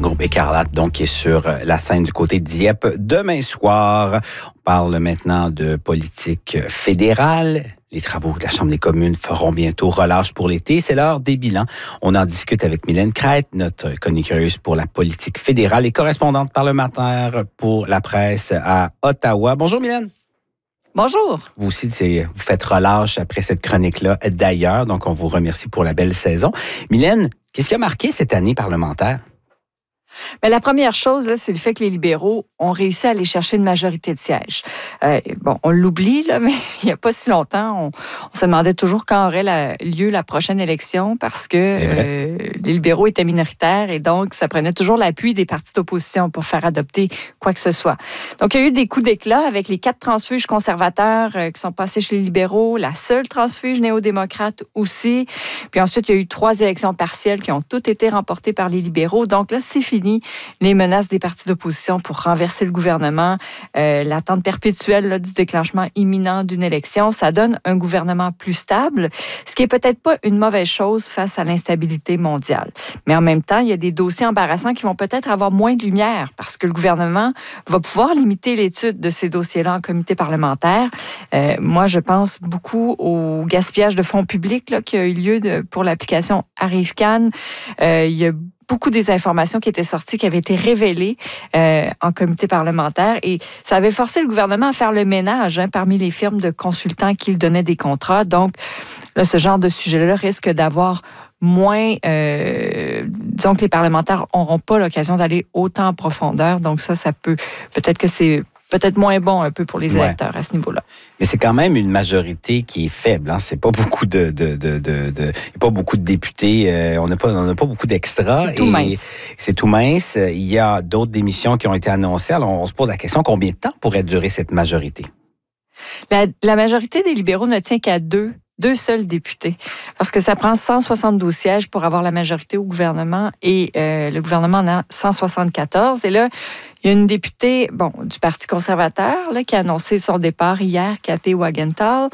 Groupe Écarlate, donc, qui est sur la scène du côté de Dieppe demain soir. On parle maintenant de politique fédérale. Les travaux de la Chambre des communes feront bientôt relâche pour l'été. C'est l'heure des bilans. On en discute avec Mylène Crête, notre chroniqueuse pour la politique fédérale et correspondante parlementaire pour la presse à Ottawa. Bonjour Mylène. Bonjour. Vous aussi, vous faites relâche après cette chronique-là d'ailleurs, donc on vous remercie pour la belle saison. Mylène, qu'est-ce qui a marqué cette année parlementaire? Bien, la première chose, là, c'est le fait que les libéraux ont réussi à aller chercher une majorité de sièges. On l'oublie, là, mais il n'y a pas si longtemps, on se demandait toujours quand aurait lieu la prochaine élection parce que les libéraux étaient minoritaires et donc ça prenait toujours l'appui des partis d'opposition pour faire adopter quoi que ce soit. Donc, il y a eu des coups d'éclat avec les 4 transfuges conservateurs qui sont passés chez les libéraux, la seule transfuge néo-démocrate aussi. Puis ensuite, il y a eu 3 élections partielles qui ont toutes été remportées par les libéraux. Donc là, c'est fini. Les menaces des partis d'opposition pour renverser le gouvernement, l'attente perpétuelle là, du déclenchement imminent d'une élection, ça donne un gouvernement plus stable, ce qui est peut-être pas une mauvaise chose face à l'instabilité mondiale. Mais en même temps, il y a des dossiers embarrassants qui vont peut-être avoir moins de lumière parce que le gouvernement va pouvoir limiter l'étude de ces dossiers-là en comité parlementaire. Moi, je pense beaucoup au gaspillage de fonds publics là, qui a eu lieu pour l'application Arrive-Can. Il y a beaucoup des informations qui étaient sorties, qui avaient été révélées en comité parlementaire. Et ça avait forcé le gouvernement à faire le ménage parmi les firmes de consultants qui lui donnaient des contrats. Donc, là, ce genre de sujet-là risque d'avoir moins... disons que les parlementaires n'auront pas l'occasion d'aller autant en profondeur. Donc ça peut... Peut-être que c'est peut-être moins bon un peu pour les électeurs à ce niveau-là. Mais c'est quand même une majorité qui est faible. Hein? C'est pas beaucoup il y a pas beaucoup de députés. On n'a pas beaucoup d'extras. C'est tout mince. C'est tout mince. Il y a d'autres démissions qui ont été annoncées. Alors, on se pose la question, combien de temps pourrait durer cette majorité? La majorité des libéraux ne tient qu'à deux seuls députés. Parce que ça prend 172 sièges pour avoir la majorité au gouvernement et le gouvernement en a 174. Et là, il y a une députée du Parti conservateur là, qui a annoncé son départ hier, Cathy Wagenthal.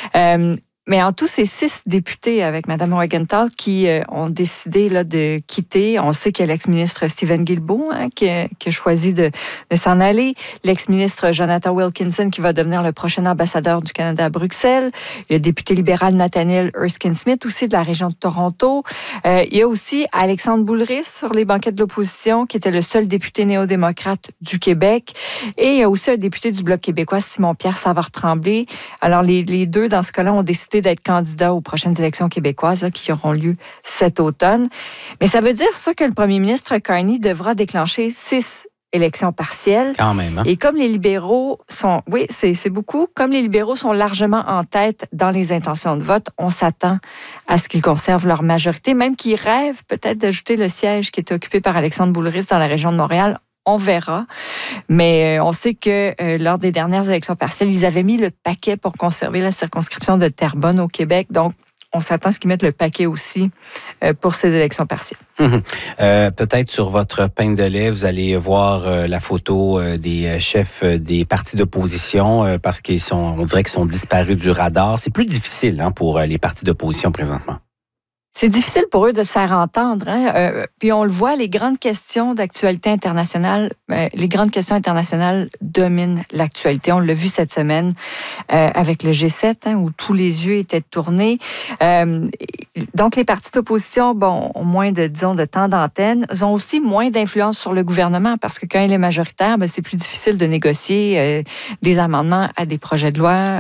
Mais en tout, c'est 6 députés avec Mme Wagenthal qui ont décidé là, de quitter. On sait qu'il y a l'ex-ministre Stephen Guilbeault qui a choisi de s'en aller. L'ex-ministre Jonathan Wilkinson qui va devenir le prochain ambassadeur du Canada à Bruxelles. Il y a le député libéral Nathaniel Erskine-Smith aussi de la région de Toronto. Il y a aussi Alexandre Boulris sur les banquettes de l'opposition qui était le seul député néo-démocrate du Québec. Et il y a aussi un député du Bloc québécois, Simon-Pierre Savard-Tremblay. Alors les deux, dans ce cas-là, ont décidé d'être candidat aux prochaines élections québécoises là, qui auront lieu cet automne. Mais ça veut dire ça que le premier ministre Carney devra déclencher 6 élections partielles. Quand même, hein? Et comme les libéraux sont... Oui, c'est beaucoup. Comme les libéraux sont largement en tête dans les intentions de vote, on s'attend à ce qu'ils conservent leur majorité, même qu'ils rêvent peut-être d'ajouter le siège qui est occupé par Alexandre Boulris dans la région de Montréal. On verra. Mais on sait que lors des dernières élections partielles, ils avaient mis le paquet pour conserver la circonscription de Terrebonne au Québec. Donc, on s'attend à ce qu'ils mettent le paquet aussi pour ces élections partielles. Peut-être sur votre pain de lait, vous allez voir la photo des chefs des partis d'opposition parce on dirait qu'ils sont disparus du radar. C'est plus difficile pour les partis d'opposition présentement. C'est difficile pour eux de se faire entendre. Hein? Puis on le voit, les grandes questions d'actualité internationale, les grandes questions internationales dominent l'actualité. On l'a vu cette semaine avec le G7, où tous les yeux étaient tournés. Donc les partis d'opposition, ont moins de temps d'antenne. Ils ont aussi moins d'influence sur le gouvernement parce que quand il est majoritaire, c'est plus difficile de négocier des amendements à des projets de loi,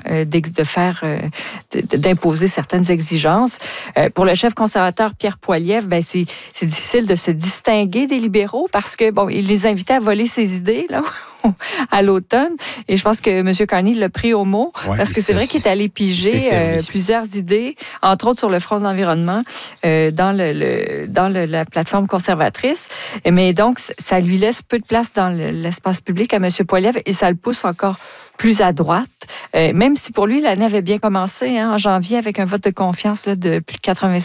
d'imposer certaines exigences. Pour le chef conservateur Pierre Poilievre, c'est difficile de se distinguer des libéraux parce que il les invitait à voler ses idées là à l'automne et je pense que M. Carney l'a pris au mot parce que c'est vrai qu'il est allé piger plusieurs idées, entre autres sur le front de l'environnement dans la plateforme conservatrice. Mais donc ça lui laisse peu de place dans l'espace public à M. Poilievre et ça le pousse encore plus à droite, même si pour lui l'année avait bien commencé en janvier avec un vote de confiance là, de plus de 85